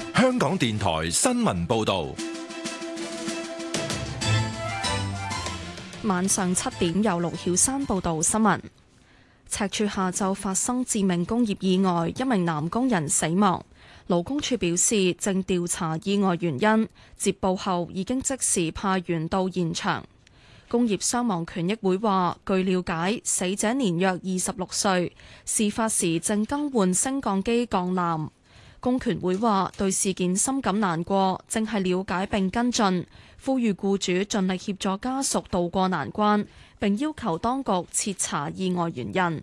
香港電台新聞報道。 晚上7點，由盧曉珊報道新聞。赤柱下晝發生致命工業意外，一名男工人死亡。勞工處表示正調查意外原因，接報後已經即時派員到現場。工業傷亡權益會話，據了解，死者年約26歲，事發時正更換升降機鋼纜。工權會話對事件深感難過，正係了解並跟進，呼籲僱主盡力協助家屬渡過難關，並要求當局徹查意外原因。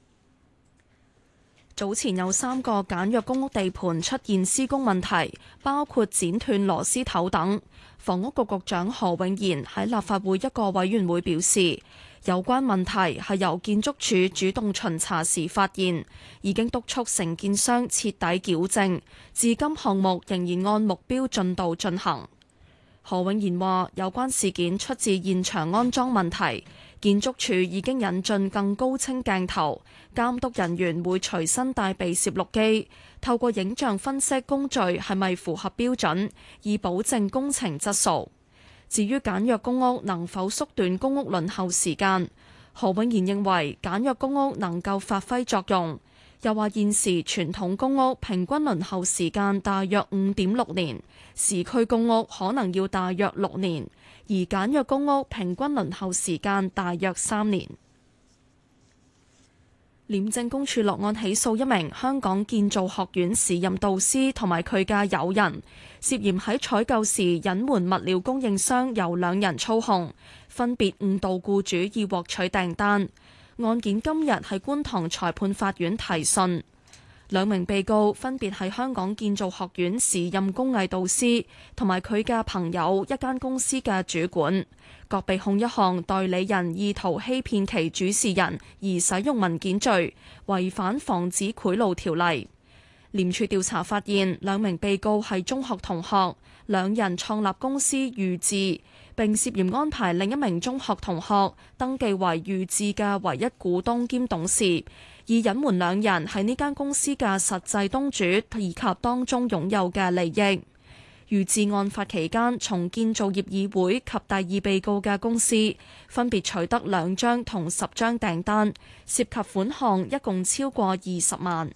早前有3個簡約公屋地盤出現施工問題，包括剪斷螺絲頭等。房屋局局長何永賢喺立法會一個委員會表示，有關問題係由建築署主動巡查時發現，已經督促承建商徹底矯正，至今項目仍然按目標進度進行。何永賢話，有關事件出自現場安裝問題，建築署已經引進更高清鏡頭，監督人員會隨身帶備攝錄機，透過影像分析工序係咪符合標準，以保證工程質素。至於簡約公屋能否縮短公屋輪候時間，何永賢認為簡約公屋能夠發揮作用，又話現時傳統公屋平均輪候時間大約5.6年，市區公屋可能要大約6年，而簡約公屋平均輪候時間大約3年。廉政公署落案起訴一名香港建造學院時任導師同埋佢嘅友人，涉嫌喺採購時隱瞞物料供應商由2人操控，分別誤導僱主以獲取訂單。案件今日喺觀塘裁判法院提訊。2名被告分別係香港建造學院時任工藝導師同埋佢嘅朋友一間公司嘅主管，各被控一項代理人意圖欺騙其主事人而使用文件罪，違反防止賄賂條例。廉署調查發現，2名被告係中學同學，2人創立公司預智，並涉嫌安排另一名中學同學登記為預智嘅唯一股東兼董事，以隱瞞2人係呢間公司嘅實際東主以及當中擁有嘅利益。預智案發期間，從建造業議會及第2被告嘅公司分別取得2張同10張訂單，涉及款項一共超過20萬。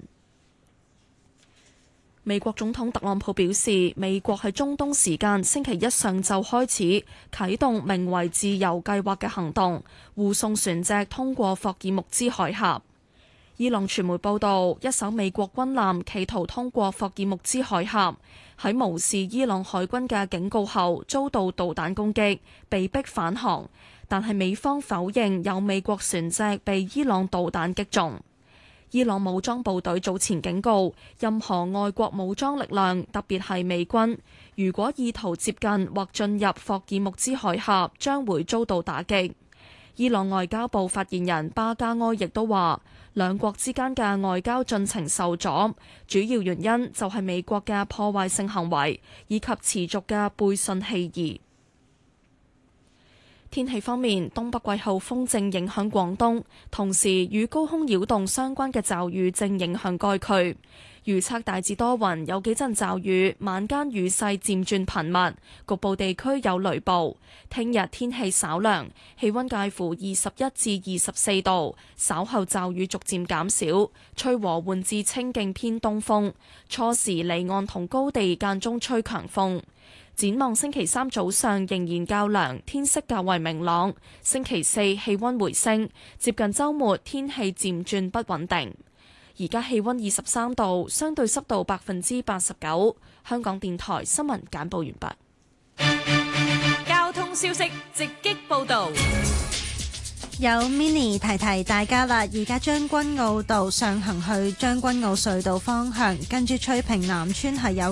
美國總統特朗普表示，美國喺中東時間星期一上晝開始啟動名為自由計劃嘅行動，護送船隻通過霍爾木茲海峽。伊朗傳媒報道，一艘美國軍艦企圖通過霍爾木茲海峽，喺無視伊朗海軍嘅警告後遭到導彈攻擊，被迫返航。但係美方否認有美國船隻被伊朗導彈擊中。伊朗武裝部隊早前警告，任何外國武裝力量，特別係美軍，如果意圖接近或進入霍爾木茲海峽，將會遭到打擊。伊朗外交部發言人巴加埃亦都話，兩國之間嘅外交進程受阻，主要原因就係美國嘅破壞性行為以及持續嘅背信棄義。天氣方面，東北季候風正影響廣東，同時與高空擾動相關嘅驟雨正影響該區。預測大致多雲，有幾陣驟雨，晚間雨勢漸轉頻密，局部地區有雷暴。聽日天氣稍涼，氣溫介乎21至24度，稍後驟雨逐漸減少，吹和緩至清勁偏東風，初時離岸同高地間中吹強風。展望星期3早上仍然較涼，天色較為明朗。星期4氣溫回升，接近週末天氣漸轉不穩定。而家氣溫23度，相對濕度89%。香港電台新聞簡報完畢。交通消息直擊報導。 有 Mini 提提大家啦，而家將軍澳道上行去將軍澳隧道方向，跟住翠屏南村係有